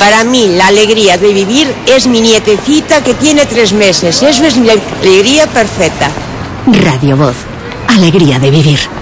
Para mí, la alegría de vivir es mi nietecita que tiene 3 meses. Eso es la alegría perfecta. Radio Voz. Alegría de vivir.